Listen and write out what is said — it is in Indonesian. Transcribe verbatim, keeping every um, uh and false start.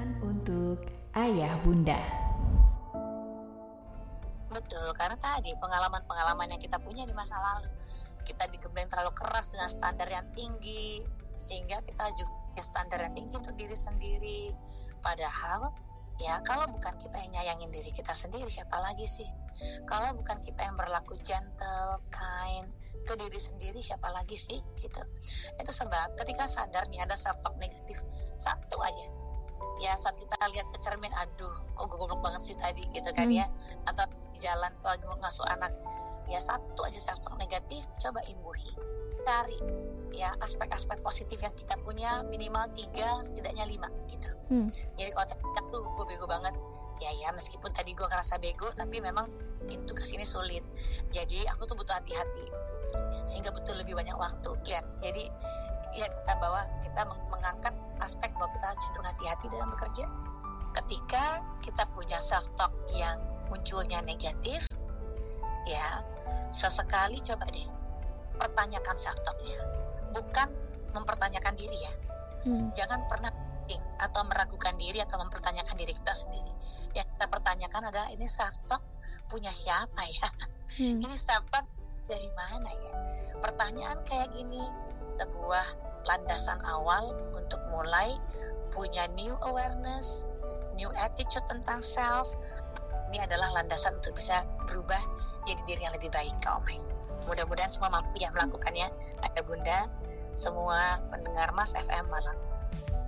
Obrolan untuk ayah bunda. Betul, karena tadi pengalaman-pengalaman yang kita punya di masa lalu, kita digembleng terlalu keras dengan standar yang tinggi, sehingga kita juga standar yang tinggi untuk diri sendiri. Padahal ya kalau bukan kita yang nyayangin diri kita sendiri, siapa lagi sih? Kalau bukan kita yang berlaku gentle, kind ke diri sendiri, siapa lagi sih? Gitu. Itu sebab ketika sadar nih ada self-talk negatif satu aja, ya saat kita lihat ke cermin, aduh kok gue goblok banget sih tadi gitu kan hmm. ya, atau di jalan lagi ngasuh anak, ya satu aja self-talk negatif, coba imbuhi, cari ya aspek-aspek positif yang kita punya, minimal tiga, setidaknya lima gitu. Hmm. Jadi kalau tadi tuh gue bego banget, ya ya meskipun tadi gue ngerasa bego, tapi memang tugas ini sulit. Jadi aku tuh butuh hati-hati, sehingga butuh lebih banyak waktu. Lihat, jadi ya kita bawa, kita mengangkat aspek bahwa kita cenderung hati-hati dalam bekerja. Ketika kita punya self-talk yang munculnya negatif, ya sesekali coba deh pertanyakan self-talknya. Bukan mempertanyakan diri ya. Hmm. Jangan pernah think atau meragukan diri atau mempertanyakan diri kita sendiri. Yang kita pertanyakan adalah, ini self-talk punya siapa ya? Hmm. Ini self-talk dari mana ya? Pertanyaan kayak gini sebuah landasan awal untuk mulai punya new awareness, new attitude tentang self. Ini adalah landasan untuk bisa berubah jadi diri yang lebih baik, Kak Omeng. Mudah-mudahan semua mampu ya melakukannya. Ada Bunda, semua pendengar Mas F M Malang.